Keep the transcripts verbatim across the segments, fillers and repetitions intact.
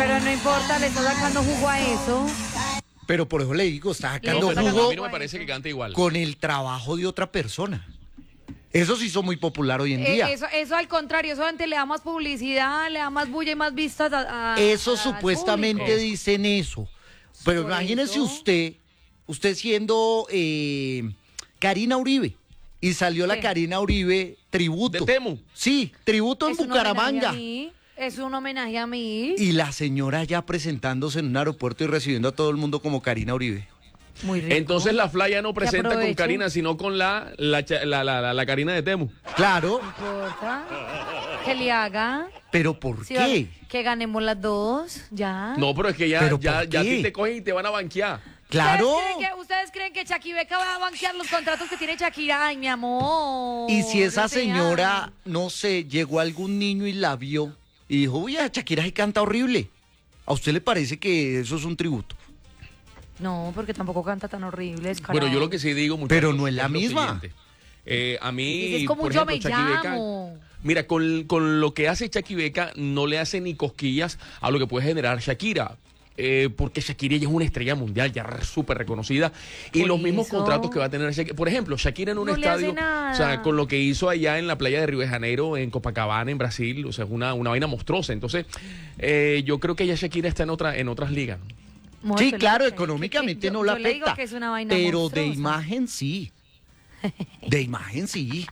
Pero no importa, le está sacando jugo a eso. Pero por eso le digo, está sacando No, No, pero jugo a mí no me parece que cante igual. con el trabajo de otra persona. Eso sí hizo muy popular hoy en Eh, día. eso, eso al contrario, eso antes le da más publicidad, le da más bulla y más vistas a, a- Eso al supuestamente público. dicen eso. Pero Por imagínese eso. usted, usted siendo eh, Karina Uribe, y salió la ¿Qué? Karina Uribe tributo. ¿De Temu? Sí, tributo en Es un homenaje a Bucaramanga. mí, Es un homenaje a mí. Y la señora ya presentándose en un aeropuerto y recibiendo a todo el mundo como Karina Uribe. Muy rico. Entonces la Fla ya no presenta con aproveche. Karina, sino con la, la, cha- la, la, la- la Karina de Temu. Claro, No importa. Que le haga. pero ¿por Sí, qué? que ganemos las dos, ya. No, pero es que ya, ¿Pero ya, por ya a qué? Ah. ti te cogen y te van a banquear. Claro. ¿Ustedes creen que, ustedes creen que Shakibeca va a banquear los contratos que tiene Shakira? Ay, mi amor. Y si esa no sea. señora, no sé, llegó a algún niño y la vio y dijo, uy, a Shakira sí canta horrible. ¿A usted le parece que eso es un tributo? No, porque tampoco canta tan horrible. Es Bueno, yo lo que sí digo, muchachos, Pero no es la lo misma. siguiente. Eh, a mí, Es como por yo ejemplo, me Shaki Beca, llamo. mira, con, con lo que hace Shaki Beca, no le hace ni cosquillas a lo que puede generar Shakira. Eh, porque Shakira ya es una estrella mundial, ya re- súper reconocida. Y Por los mismos eso. contratos que va a tener Shakira. Por ejemplo, Shakira en un No le hace estadio, nada. o sea, con lo que hizo allá en la playa de Río de Janeiro, en Copacabana, en Brasil, o sea, es una, una vaina monstruosa. Entonces, eh, yo creo que ya Shakira está en, otra, en otras ligas, ¿no? Amor, Sí, yo le claro, digo que- económicamente que- que no yo- la yo le digo afecta. que es una vaina Pero de monstruosa. imagen sí. De imagen sí.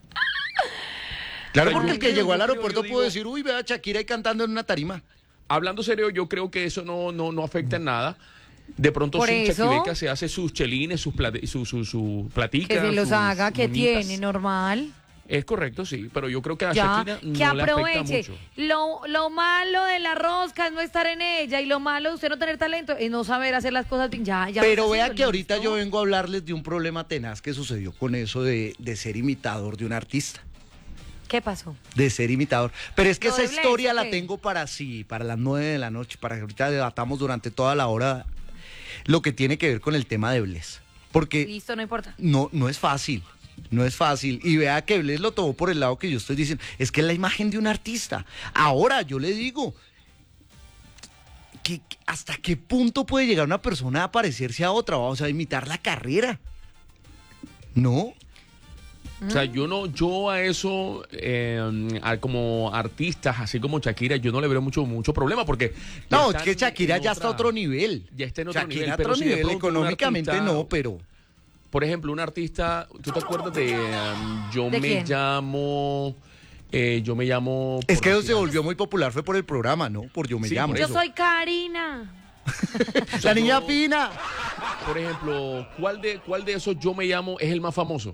Claro, Pero porque yo el que creo- llegó al yo creo, aeropuerto yo pudo digo- decir, uy, vea a Shakira ahí cantando en una tarima. Hablando serio, yo creo que eso no, no, no afecta en nada. De pronto Por sí, eso. Shaki Beca se hace sus chelines, sus plati- su, su, su platica. Que se los sus haga, que moñitas. tiene, normal. Es correcto, sí, pero yo creo que a Ya, Shakira que no le afecta aproveche. mucho. Lo, lo malo de la rosca es no estar en ella y lo malo de usted no tener talento es no saber hacer las cosas bien. Ya, ya. Pero lo está vea haciendo, que ahorita ¿listo? yo vengo a hablarles de un problema tenaz que sucedió con eso de, de ser imitador de un artista. ¿Qué pasó? De ser imitador. Pero es que ¿Lo esa de Blaze, historia o la qué? tengo para sí, para las nueve de la noche, para que ahorita debatamos durante toda la hora lo que tiene que ver con el tema de Bless. Porque Listo, no importa. no, no es fácil, no es fácil. Y vea que Bless lo tomó por el lado que yo estoy diciendo. Es que es la imagen de un artista. Ahora, yo le digo, que, que ¿hasta qué punto puede llegar una persona a parecerse a otra? Vamos a imitar la carrera. ¿No? O sea, yo no, yo a eso, eh, a- como artistas, así como Shakira, yo no le veo mucho, mucho problema porque... ya No, es están que Shakira en ya está a otra- otro nivel. Ya está en otro Shakira nivel, a pero otro si de nivel, pronto un económicamente artista- no, pero... Por ejemplo, un artista, ¿tú te acuerdas de um, Yo ¿De me quién? llamo... eh, yo me llamo... Es por que así- se volvió muy popular, fue por el programa, ¿no? Por Yo Me Sí, Llamo. por Yo eso. soy Karina. La niña yo- fina. Por ejemplo, ¿cuál de, ¿cuál de esos Yo me llamo es el más famoso?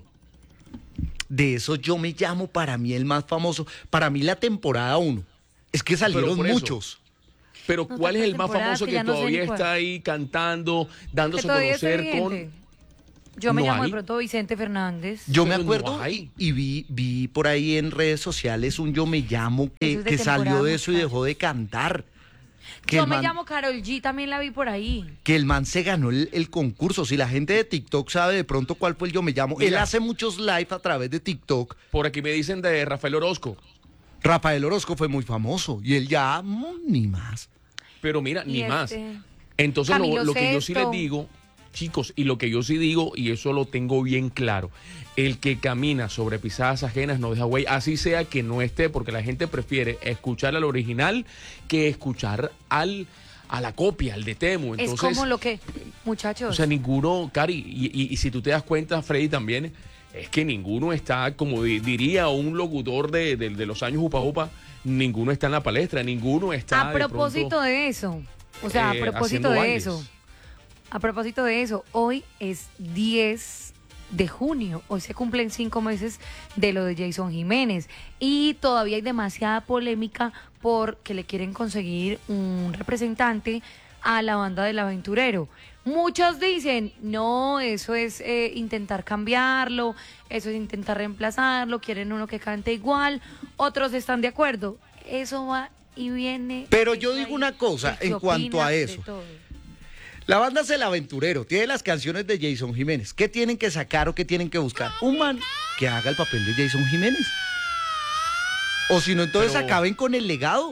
De eso Yo Me Llamo, para mí el más famoso. Para mí la temporada uno. Es que salieron por eso. muchos. Pero No, ¿cuál es tantas el más temporadas famoso que que, ya no sé todavía ni cuál. está ahí cantando, Que dándose a todavía esté conocer con... vigente. Yo me No llamo hay. de pronto Vicente Fernández. Yo me Pero no acuerdo hay. y vi, vi por ahí en redes sociales un Yo Me Llamo que, Eso es de que salió temporada, de eso y muchacho. dejó de cantar. Que Yo el me man- llamo Karol G, también la vi por ahí. que el man se ganó el, el concurso. Si la gente de TikTok sabe de pronto cuál fue el Yo Me Llamo, él Mira. hace muchos live a través de TikTok. Por aquí me dicen de Rafael Orozco. Rafael Orozco fue muy famoso y él ya mm, ni más. Pero mira, Y ni este, más. Entonces, lo, Camilo lo que yo sí Sesto. les digo, chicos, y lo que yo sí digo, y eso lo tengo bien claro, el que camina sobre pisadas ajenas no deja huella, así sea que no esté, porque la gente prefiere escuchar al original que escuchar al a la copia, al de Temu. Entonces, es como lo que, muchachos, o sea, ninguno, Cari, y, y- y si tú te das cuenta, Freddy también, es que ninguno está, como di- diría un locutor de, de- de los años Upa Upa, ninguno está en la palestra, ninguno está a de propósito pronto, de eso, o sea, eh, a propósito haciendo de bailes. eso, a propósito de eso, hoy es diez de junio, hoy se cumplen cinco meses de lo de Jason Jiménez y todavía hay demasiada polémica porque le quieren conseguir un representante a la banda del aventurero. Muchos dicen, no, eso es eh, intentar cambiarlo, eso es intentar reemplazarlo, quieren uno que cante igual, otros están de acuerdo, eso va y viene. Pero yo eso digo ahí, una cosa el que en cuanto opina a de eso. todo. La banda es El Aventurero, tiene las canciones de Jason Jiménez. ¿Qué tienen que sacar o qué tienen que buscar? Un man que haga el papel de Jason Jiménez. O si no, entonces Pero- acaben con el legado.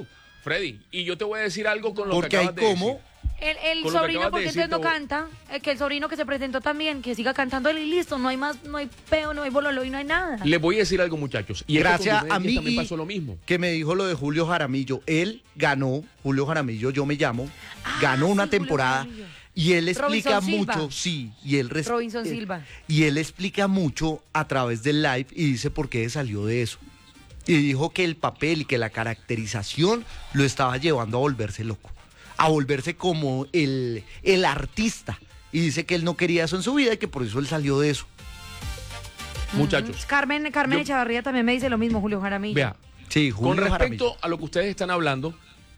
Freddy, y yo te voy a decir algo con lo Porque que hay acabas de como... decir. El, el Con lo que sobrino, acabas de porque decir, entonces no te voy- canta, eh, que el sobrino que se presentó también, que siga cantando él y listo, no hay más, no hay peo, no hay bololo y no hay nada. Les voy a decir algo, muchachos. Y es que Gracias con a Diomedes Díaz también mí pasó lo mismo. que me dijo lo de Julio Jaramillo. Él ganó, Julio Jaramillo, yo me llamo, Ah, ganó una sí, Julio temporada Jaramillo. y él explica Robinson Silva. mucho, sí, y él res- Robinson eh, Silva. y él explica mucho a través del live y dice por qué salió de eso. Y dijo que el papel y que la caracterización lo estaba llevando a volverse loco, a volverse como el, el artista. Y dice que él no quería eso en su vida y que por eso él salió de eso. Muchachos, Carmen, Carmen Yo- Echavarría también me dice lo mismo, Julio Jaramillo. vea, Sí, con Julio respecto Jaramillo. a lo que ustedes están hablando,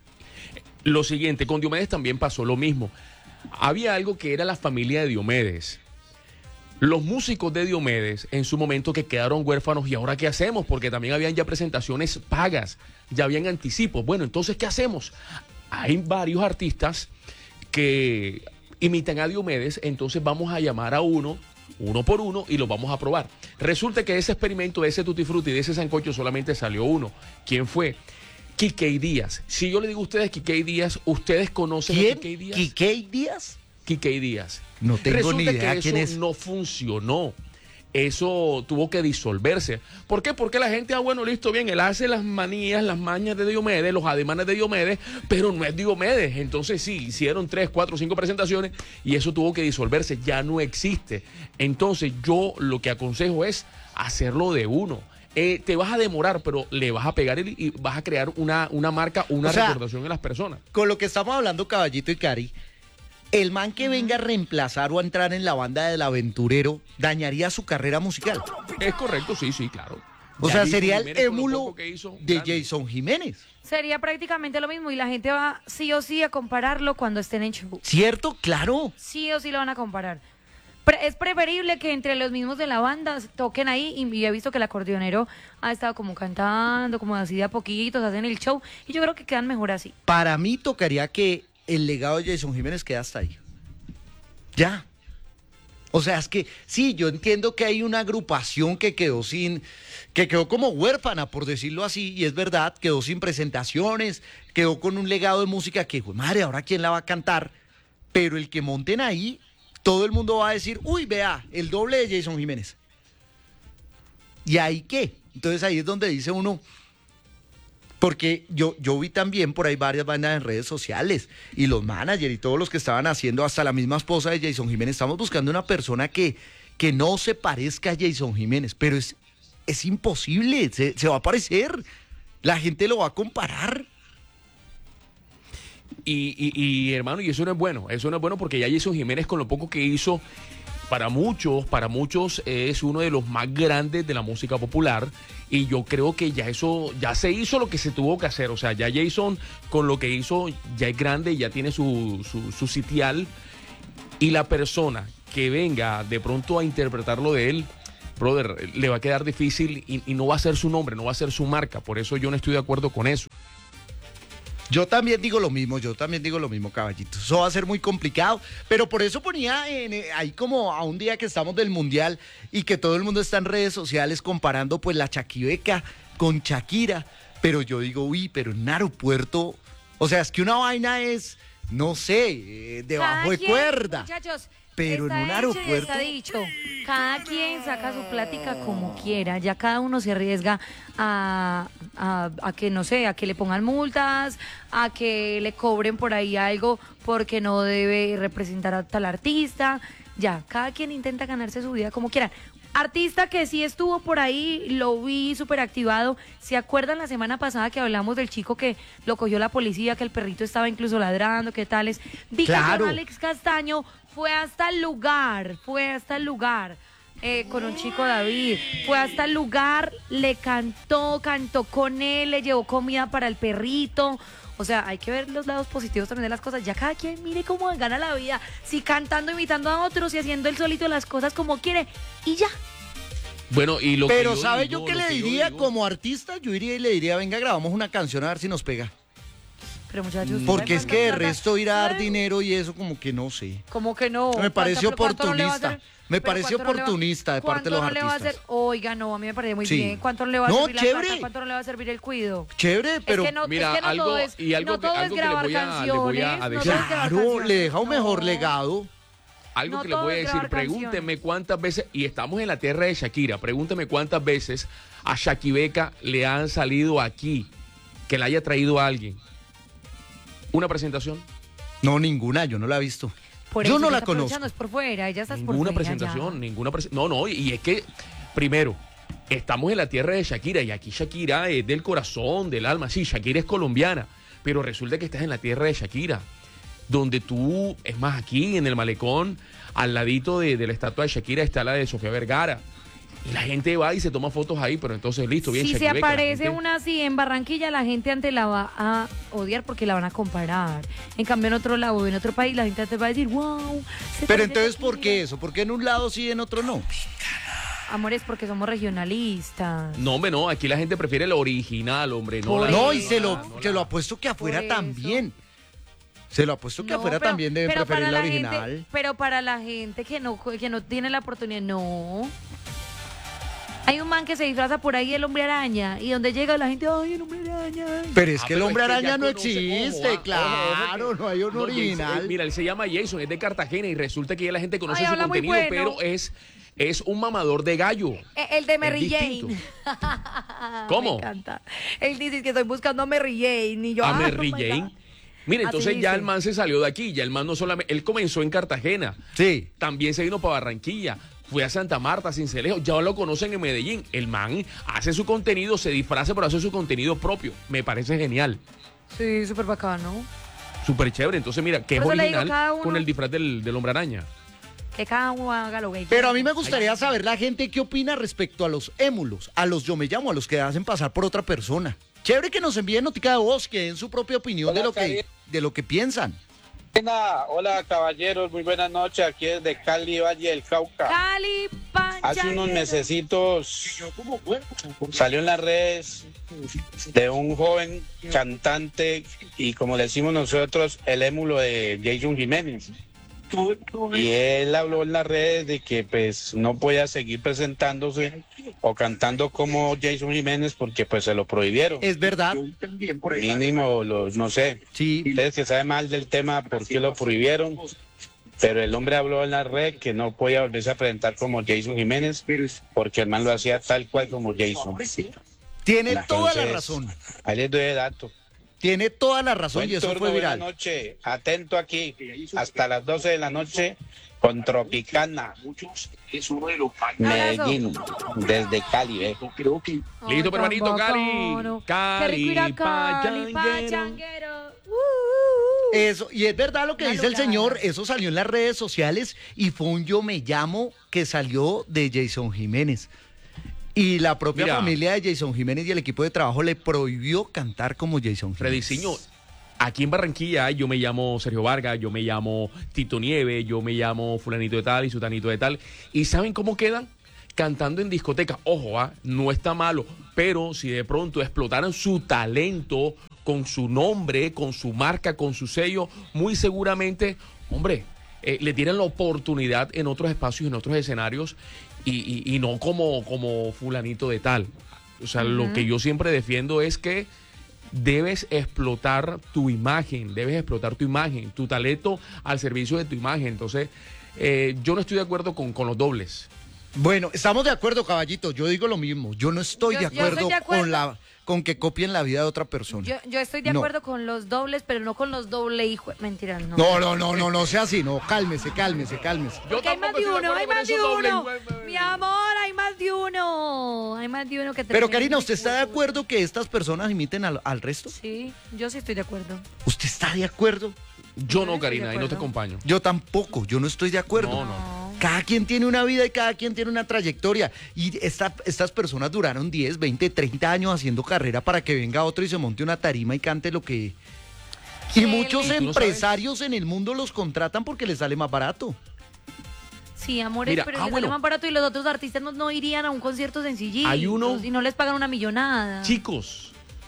lo siguiente, con Diomedes también pasó lo mismo. Había algo que era la familia de Diomedes. Los músicos de Diomedes en su momento que quedaron huérfanos, ¿y ahora qué hacemos? Porque también habían ya presentaciones pagas, ya habían anticipos. Bueno, entonces, ¿qué hacemos? Hay varios artistas que imitan a Diomedes, entonces vamos a llamar a uno, uno por uno, y lo vamos a probar. Resulta que ese experimento, de ese Tutti Frutti, de ese sancocho, solamente salió uno. ¿Quién fue? Quiquey Díaz. Si yo le digo a ustedes Quiquey Díaz, ¿ustedes conocen a ¿Quién? Quiquey Díaz? ¿Quiquey Díaz? Quiquey Díaz. No tengo Resulta ni idea que quién eso es. no funcionó. Eso tuvo que disolverse. ¿Por qué? Porque la gente, ah, bueno, listo, bien, él hace las manías, las mañas de Diomedes, los ademanes de Diomedes, pero no es Diomedes. Entonces sí, hicieron tres, cuatro, cinco presentaciones y eso tuvo que disolverse, ya no existe. Entonces yo lo que aconsejo es hacerlo de uno. Eh, te vas a demorar, pero le vas a pegar y, y vas a crear una, una marca, una O sea, recordación en las personas. Con lo que estamos hablando, Caballito y Cari, el man que venga a reemplazar o a entrar en la banda del aventurero dañaría su carrera musical. Es correcto, sí, sí, claro. O Ya sea, Jason sería el Jiménez, con lo émulo poco que hizo, de grande. Jason Jiménez. Sería prácticamente lo mismo y la gente va sí o sí a compararlo cuando estén en show. ¿Cierto? Claro. Sí o sí lo van a comparar. Pre- es preferible que entre los mismos de la banda toquen ahí y, y he visto que el acordeonero ha estado como cantando, como así de a poquitos, hacen el show y yo creo que quedan mejor así. Para mí tocaría que el legado de Jason Jiménez quede hasta ahí. Ya. O sea, es que sí, yo entiendo que hay una agrupación que quedó sin, que quedó como huérfana, por decirlo así, y es verdad, quedó sin presentaciones, quedó con un legado de música que, "Jue madre, ¿ahora quién la va a cantar?" Pero el que monten ahí, todo el mundo va a decir, uy, vea, el doble de Jason Jiménez. ¿Y ahí qué? Entonces ahí es donde dice uno, porque yo, yo vi también por ahí varias bandas en redes sociales y los managers y todos los que estaban haciendo, hasta la misma esposa de Jason Jiménez, estamos buscando una persona que, que no se parezca a Jason Jiménez, pero es, es imposible, se, se va a parecer, la gente lo va a comparar. Y, y, y, hermano, y eso no es bueno, eso no es bueno porque ya Jason Jiménez con lo poco que hizo, para muchos, para muchos es uno de los más grandes de la música popular y yo creo que ya eso, ya se hizo lo que se tuvo que hacer, o sea, ya Jason con lo que hizo ya es grande, ya tiene su, su, su sitial y la persona que venga de pronto a interpretarlo de él, brother, le va a quedar difícil y, y no va a ser su nombre, no va a ser su marca, por eso yo no estoy de acuerdo con eso. Yo también digo lo mismo, yo también digo lo mismo, caballito. Eso va a ser muy complicado, pero por eso ponía en, eh, ahí como a un día que estamos del Mundial y que todo el mundo está en redes sociales comparando pues la Chaquibeca con Shakira, pero yo digo, uy, pero en un aeropuerto, o sea, es que una vaina es, no sé, eh, debajo Cada de quien, cuerda. Muchachos, Pero en está un hecho y aeropuerto- está dicho. Cada quien saca su plática como quiera. Ya cada uno se arriesga a, a, a que, no sé, a que le pongan multas, a que le cobren por ahí algo porque no debe representar a tal artista. Ya, cada quien intenta ganarse su vida como quiera. Artista que sí estuvo por ahí, lo vi súper activado. ¿Se acuerdan la semana pasada que hablamos del chico que lo cogió la policía, que el perrito estaba incluso ladrando, qué tales? Vi que Claro. con Alex Castaño fue hasta el lugar, fue hasta el lugar. Eh, con un chico David, fue hasta el lugar, le cantó, cantó con él, le llevó comida para el perrito. O sea, hay que ver los lados positivos también de las cosas. Ya cada quien mire cómo gana la vida, si cantando, imitando a otros y haciendo él solito las cosas como quiere y ya. Bueno, y lo Pero que yo ¿sabe digo, yo qué lo le que yo diría digo- como artista? Yo iría y le diría, venga, grabamos una canción a ver si nos pega. Pero muchachos, Porque es ¿saben que de cuánta plata? resto ir a dar ¿Saben? dinero y eso como que no sé. ¿Cómo que no? Me parece ¿Cuánto- cuánto no le va a oportunista. hacer? Me Pero parece ¿cuánto no le va- oportunista de parte de los ¿Cuánto no le va a artistas. hacer? Oiga, no, a mí me parece muy Sí. bien. ¿Cuánto no le va a No, servir la chévere. plata? ¿Cuánto no le va a servir el cuido? Chévere, pero es que no, Mira, es que no algo- todo es, y algo no que- todo algo es que le grabar voy a- le canciones. voy a no todo es decir. grabar claro, le canciones, deja un mejor no. Algo No que les voy a todo es decir, grabar pregúnteme canciones. cuántas veces, y estamos en la tierra de Shakira, pregúnteme cuántas veces a Shakibeca le han salido aquí, que la haya traído a alguien. ¿Una presentación? no, ninguna, yo no la he visto. Por Yo eso no ella la está conozco. aprovechando, es por fuera, ella está por Ninguna fuera presentación, ya. ninguna presentación. No, no, y es que, primero, estamos en la tierra de Shakira y aquí Shakira es del corazón, del alma. Sí, Shakira es colombiana, pero resulta que estás en la tierra de Shakira, donde tú, es más, aquí en el malecón, al ladito de, de la estatua de Shakira está la de Sofía Vergara. Y la gente va y se toma fotos ahí, pero entonces listo, bien Si se Shakibeca, la aparece gente- una así en Barranquilla, la gente antes la va a odiar porque la van a comparar. En cambio, en otro lado, en otro país, la gente antes va a decir, wow. se Pero parece a entonces, ¿por Shakira". qué eso? ¿Por qué en un lado sí y en otro no? Amores, porque somos regionalistas. No, hombre, no, aquí la gente prefiere el original, hombre. No, Por la- No, y eso. se lo, no se la- lo apuesto que afuera Por eso. también. Se lo apuesto que No, afuera pero- también deben pero preferir para la la gente- original. pero para la gente que no, que no tiene la oportunidad, no. Hay un man que se disfraza por ahí el hombre araña y donde llega la gente, ay, el hombre araña. Pero es Ah, que el pero hombre es que araña ya no conoce- existe, ojo, ah, claro, ojo, ojo, no hay un No, Jason, original. eh, mira, él se llama Jason, es de Cartagena y resulta que ya la gente conoce Ay, su habla muy contenido, bueno. pero es, es un mamador de gallo. Eh, El de Mary Es Jane. distinto. ¿Cómo? Me encanta. Él dice que estoy buscando a Mary Jane y yo, A ah, Mary oh my Jane. God. Mira, Así entonces ya dice. el man se salió de aquí, ya el man no solamente, él comenzó en Cartagena, Sí. también se vino para Barranquilla, fue a Santa Marta, Sincelejo, ya lo conocen en Medellín. El man hace su contenido, se disfraza por hacer su contenido propio. Me parece genial. Sí, súper bacano. Súper chévere. Entonces, mira, que es Por eso le digo, original cada uno- con el disfraz del, del hombre araña. Que cada uno haga lo que Pero a mí me gustaría saber la gente qué opina respecto a los émulos, a los yo me llamo, a los que hacen pasar por otra persona. Chévere que nos envíen notica de voz, que den su propia opinión Hola, de lo que Javier. de lo que piensan. Buena- Hola caballeros, muy buenas noches, aquí desde Cali, Valle del Cauca. Cali, Pancha. Hace unos mesecitos salió en las redes de un joven cantante y como le decimos nosotros, el émulo de Jason Jiménez. Y él habló en las redes de que pues no podía seguir presentándose o cantando como Jason Jiménez porque pues se lo prohibieron. Es verdad, Mínimo, los, no sé, sí. ustedes que saben mal del tema, por qué lo prohibieron, pero el hombre habló en la red que no podía volverse a presentar como Jason Jiménez, porque el man lo hacía tal cual como Jason. Tiene toda la Entonces, razón. Ahí les doy el dato. Tiene toda la razón Buen y eso turno, fue buena viral. noche, atento aquí, hasta las doce de la noche con Tropicana, Medellín, desde Cali, ¿eh? Listo, pero hermanito, Cali. Qué Cali, rico ir a Cali, pachanguero. pachanguero. Uh, uh, uh. Eso, y es verdad lo que Una dice el locura. señor, eso salió en las redes sociales y fue un yo me llamo que salió de Jason Jiménez. Y la propia Mira. familia de Jason Jiménez y el equipo de trabajo le prohibió cantar como Jason Jiménez. Frediciño, aquí en Barranquilla yo me llamo Sergio Vargas, yo me llamo Tito Nieve, yo me llamo fulanito de tal y sutanito de tal. ¿Y saben cómo quedan? Cantando en discoteca. Ojo, ¿ah? No está malo, pero si de pronto explotaran su talento con su nombre, con su marca, con su sello, muy seguramente, hombre, eh, le tienen la oportunidad en otros espacios, en otros escenarios y, y- y no como, como fulanito de tal. O sea, lo que yo siempre defiendo es que debes explotar tu imagen, debes explotar tu imagen, tu talento al servicio de tu imagen. Entonces, eh, yo no estoy de acuerdo con, con los dobles. Bueno, estamos de acuerdo, caballito. Yo digo lo mismo. Yo no estoy, Yo- de, yo estoy acuerdo de acuerdo. con la con que copien la vida de otra persona. Yo, yo estoy de No. acuerdo con los dobles, pero no con los doble hijos. Mentira, no. No, no, no, no, no sea así. No, cálmese, cálmese, cálmese. Yo Porque hay más tampoco de estoy de uno, acuerdo hay con más de esos dobles, uno. güey, güey. Mi amor, hay más de uno. Hay más de uno que Pero tremendo. Karina, ¿usted está de acuerdo que estas personas imiten al, al resto? Sí, yo sí estoy de acuerdo. ¿Usted está de acuerdo? Yo no, estoy de Karina, y no te acuerdo. acompaño. Yo tampoco, yo no estoy de acuerdo. No, no. Cada quien tiene una vida y cada quien tiene una trayectoria. Y esta- estas personas duraron diez, veinte, treinta años haciendo carrera para que venga otro y se monte una tarima y cante lo que... Y Qué muchos lindo. ¿Tú no sabes? empresarios en el mundo los contratan porque les sale más barato. Sí, amores, Mira, pero ah, les bueno. sale más barato y los otros artistas no, no irían a un concierto sencillito. Hay uno- Y no les pagan una millonada. Chicos,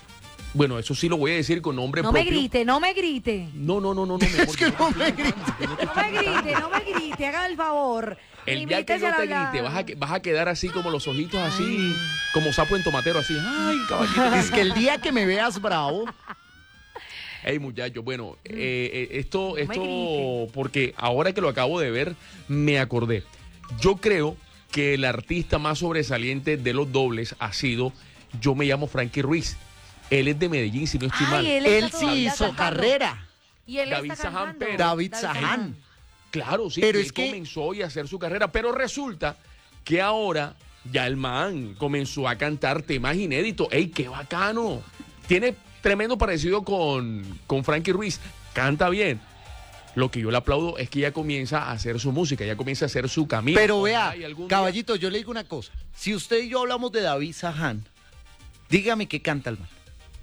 Bueno, eso sí lo voy a decir con nombre No propio. me grite, no me grite. No, no, no, no, no. mi amor, Es que yo no te me estoy grite. gritando, yo no te No me grite, no me grite, haga el favor. El día que Limítese yo al te hablar. grite, vas a, que- vas a quedar así como los ojitos así, como sapo en tomatero, así. Ay, caballito. Es que el día que me veas bravo, Hey, muchachos, bueno, eh, eh, esto, No me esto, grite. porque ahora que lo acabo de ver, me acordé. Yo creo que el artista más sobresaliente de los dobles ha sido, yo me llamo Frankie Ruiz. Él es de Medellín, si no estoy Ay, mal. él él está sí todavía hizo cantando. carrera. Y él David está Saján cantando. Pérez. David Saján. Claro, sí, Pero que es él que- comenzó y a hacer su carrera, pero resulta que ahora ya el man comenzó a cantar temas inéditos. ¡Ey, qué bacano! Tiene tremendo parecido con, con Frankie Ruiz, canta bien. Lo que yo le aplaudo es que ella comienza a hacer su música, ya comienza a hacer su camino. Pero vea, Ojalá y algún día- caballito, yo le digo una cosa. Si usted y yo hablamos de David Saján, dígame qué canta el man.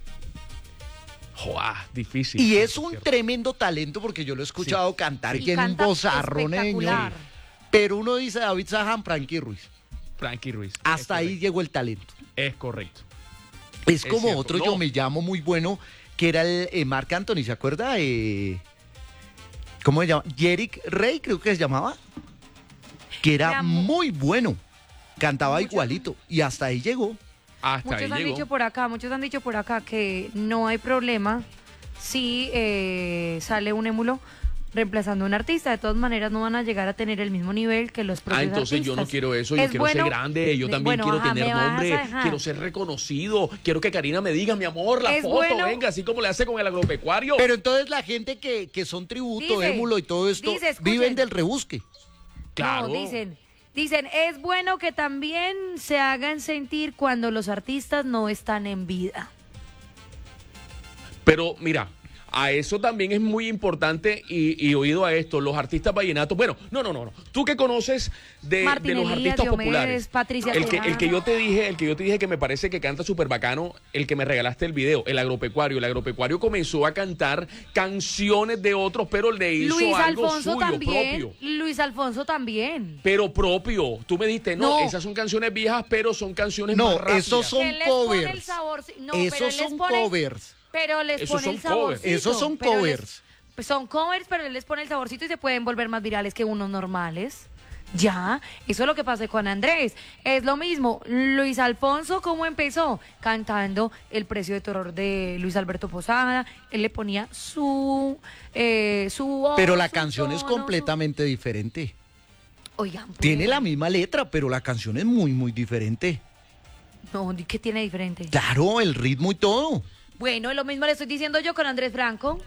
Joa, difícil. Y eso es un cierto. tremendo talento porque yo lo he escuchado cantar Y y tiene un canta bozarrón de espectacular. ño. Pero uno dice David Saján, Frankie Ruiz. Frankie Ruiz. Hasta es ahí correcto. llegó el talento. Es correcto. Es Es como cierto. otro No. yo me llamo muy bueno, que era el eh, Marc Anthony, ¿se acuerda? Eh, ¿Cómo se llama? Jerick Rey, creo que se llamaba. Que era Era mu- muy bueno. Cantaba Mucho- igualito. Y hasta ahí llegó. Hasta Muchos ahí han llegó. dicho por acá, muchos han dicho por acá que no hay problema si eh, sale un émulo reemplazando a un artista. De todas maneras no van a llegar a tener el mismo nivel que los propios Ah, entonces yo no artistas. quiero eso, yo Es quiero bueno- ser grande, yo de- también bueno, quiero ajá, tener me vas a nombre, dejar. quiero ser reconocido, quiero que Karina me diga, mi amor, la Es foto, bueno- venga, así como le hace con el agropecuario. Pero entonces la gente que, que son tributo, Dice, émulo y todo esto, dice, escuchen. viven del rebusque. Claro. No, dicen, dicen, es bueno que también se hagan sentir cuando los artistas no están en vida. Pero mira, a eso también es muy importante y, y oído a esto, los artistas vallenatos. Bueno, no, no, no, no. Tú que conoces de, Martín de los Elías, artistas Diomedes, populares. Patricia el que, Tejada. el que yo te dije, el que yo te dije que me parece que canta súper bacano, el que me regalaste el video, el agropecuario. El agropecuario comenzó a cantar canciones de otros, pero le hizo Luis algo Alfonso suyo, también. propio. Luis Alfonso también. Pero propio. Tú me dijiste, no, No. esas son canciones viejas, pero son canciones No, más rápidas. esos son Él les pone el covers. sabor. No, pero Esos él les son pone- covers. Pero les Esos pone son el saborcito. covers. Esos son pero les- covers. pues son covers, pero él les pone el saborcito y se pueden volver más virales que unos normales. Ya, eso es lo que pasa con Andrés. Es lo mismo. Luis Alfonso, ¿cómo empezó? Cantando El precio de terror de Luis Alberto Posada. Él le ponía su, eh, su voz, Pero la su canción es tono, su- completamente diferente. Oigan, pues, Tiene la misma letra, pero la canción es muy, muy diferente. No, ¿qué tiene diferente? Claro, el ritmo y todo. Bueno, lo mismo le estoy diciendo yo con Andrés Franco.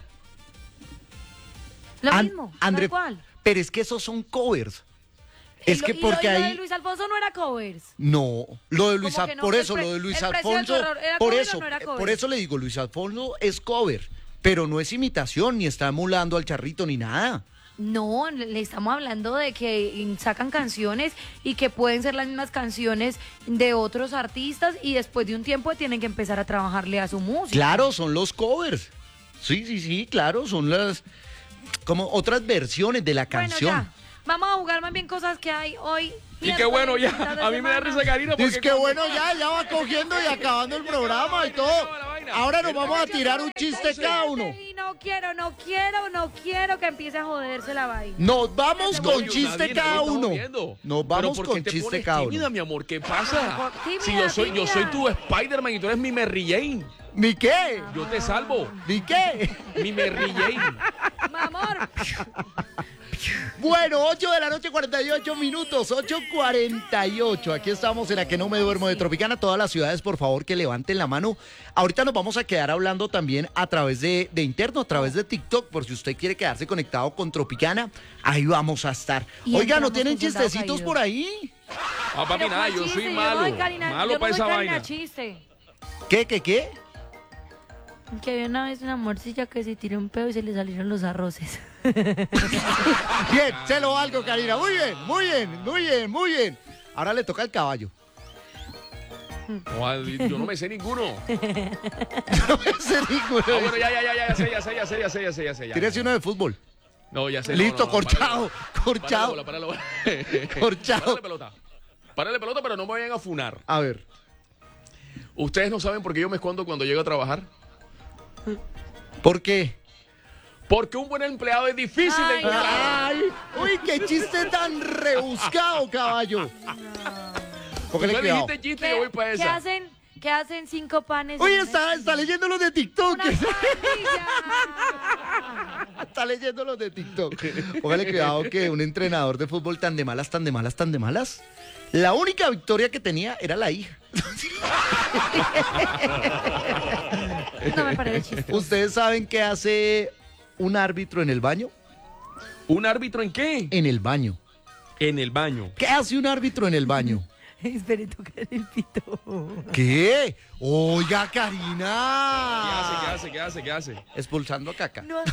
Lo An- mismo, André- tal cual. Pero es que esos son covers. Es Y lo- que y lo- porque y lo de ahí... Luis Alfonso no era covers. No, lo de Luis ¿Cómo Al- que no? por El eso, pre- lo de Luis el precio del Alfonso, terror, ¿era por cover o eso, no era eh, cover? por eso le digo, Luis Alfonso es cover, pero no es imitación, ni está emulando al charrito, ni nada. No, le le estamos hablando de que sacan canciones y que pueden ser las mismas canciones de otros artistas y después de un tiempo tienen que empezar a trabajarle a su música. Claro, son los covers. Sí, sí, sí, claro, son las como otras versiones de la Bueno, canción. ya. Vamos a jugar más bien cosas que hay hoy. Y qué bueno, ya. miércoles, mitad de A mí me da semana. risa, Karina, porque Es que cuando- bueno, ya, ya va cogiendo y acabando el programa y todo. Ahora nos vamos a tirar un chiste cada uno. Y no quiero, no quiero, no quiero que empiece a joderse la vaina. Nos vamos No, con yo, chiste nadie, cada nadie estamos uno. viendo. Nos Pero vamos ¿por qué con te chiste pones cada tímida, uno. mi amor, ¿qué pasa? Por- tímida, si yo soy, yo tímida. soy tu Spider-Man y tú eres mi Mary Jane. ¿Ni qué? Yo te salvo. ¿Ni qué? Mi Mary Jane. Mi amor. Bueno, ocho de la noche, cuarenta y ocho minutos, ocho cuarenta y ocho. Aquí estamos en la que no me duermo de Tropicana. Todas las ciudades, por favor, que levanten la mano. Ahorita nos vamos a quedar hablando también a través de, de interno, a través de TikTok, por si usted quiere quedarse conectado con Tropicana. Ahí vamos a estar. Y Oiga, ¿no entramos tienen con soldado chistecitos caído. por ahí? Ah, papi, Pero nada, ¿cuál yo chiste? soy no malo. doy Karina- Malo yo para no esa doy Karina vaina. chiste. ¿Qué, qué, qué? Que había una vez una morcilla que se tiró un pedo y se le salieron los arroces. Bien, se lo valgo, Karina. Muy bien, muy bien, muy bien, muy bien. Ahora le toca el caballo. No, yo no me sé ninguno. No me sé ninguno. Ah, bueno, ya, ya, ya, ya, ya sé, ya sé, ya sé, ya sé, ya sé, ya sé. ya. Tírese uno de fútbol. No, ya sé. no, Listo, no, no, corchado, párale, corchado. Párale, bola, párale, bola. Corchado. Párale pelota. Párale pelota, pero no me vayan a funar. A ver. ¿Ustedes no saben por qué yo me escondo cuando llego a trabajar? ¿Por qué? Porque un buen empleado es difícil de Ay, encontrar. Ay, uy, qué chiste tan rebuscado, caballo. Tú Póngale me cuidado. dijiste chiste y yo voy para ¿Qué esa. hacen, ¿Qué hacen cinco panes? Uy, en una está, está esquina? leyendo los de TikTok. ¡Una parrilla! Está leyendo los de TikTok. Póngale cuidado que un entrenador de fútbol tan de malas, tan de malas, tan de malas. La única victoria que tenía era la hija. No me parece chistoso. ¿Ustedes saben qué hace un árbitro en el baño? ¿Un árbitro en qué? En el baño. En el baño. ¿Qué hace un árbitro en el baño? Espere, tocar el pito. ¿Qué? Oiga, ¿Qué hace? ¿Qué Karina. hace? ¿Qué hace? ¿Qué hace? Expulsando a Caca. No,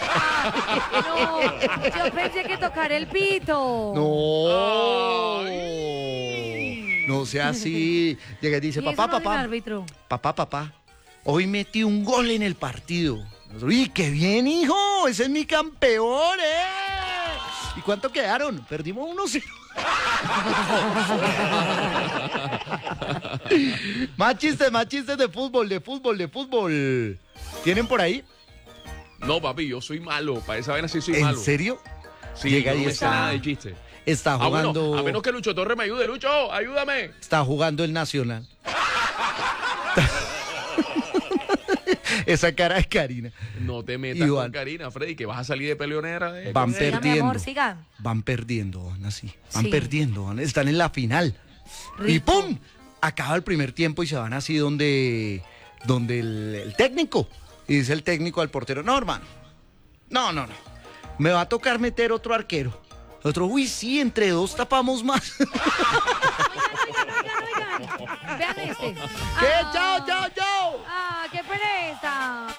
no, yo pensé que tocar el pito. No. No sea así. Llega y dice, ¿Y papá, eso no hace el papá, árbitro? papá, papá, hoy metí un gol en el partido. Uy, qué bien, hijo. Ese es mi campeón, ¿eh? ¿Y cuánto quedaron? Perdimos uno cero. Más chistes, más chistes de fútbol, de fútbol, de fútbol. ¿Tienen por ahí? No, papi, yo soy malo. Para esa vaina sí soy ¿En malo. serio? Sí, Llega yo no y me sé está- nada de chiste. Está Ah, bueno, jugando, a menos que Lucho Torres me ayude. Lucho, ayúdame. está jugando el Nacional. Esa cara de Karina. No te metas Iván. con Karina, Freddy, que vas a salir de peleonera. eh. Van Siga, mi perdiendo. amor, siga. Van perdiendo, van así. Van Sí. perdiendo, van- están en la final. Y Rico. ¡pum! Acaba el primer tiempo y se van así donde, donde el, el técnico. Y dice el técnico al portero, no, hermano. No, no, no. Me va a tocar meter otro arquero. Otro, uy, sí, entre dos tapamos más. ¿Qué? Vean este. ¡Chao, chao, chao! Ah, qué pereza.